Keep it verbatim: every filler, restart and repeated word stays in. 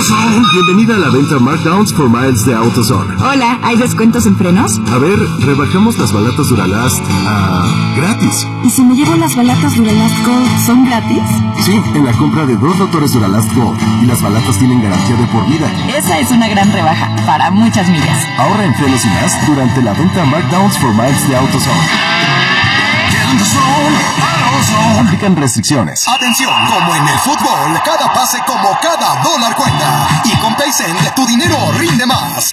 AutoZone. Bienvenida a la venta Markdowns for Miles de AutoZone. Hola, ¿hay descuentos en frenos? A ver, rebajamos las balatas Duralast a gratis. ¿Y si me llevo las balatas Duralast Gold, son gratis? Sí, en la compra de dos rotores Duralast Gold. Y las balatas tienen garantía de por vida. Esa es una gran rebaja, para muchas millas. Ahorra en frenos y más durante la venta Markdowns for Miles de AutoZone. Aplican restricciones. Atención, como en el fútbol, cada pase como cada dólar cuenta. Y con Paycent, tu dinero rinde más.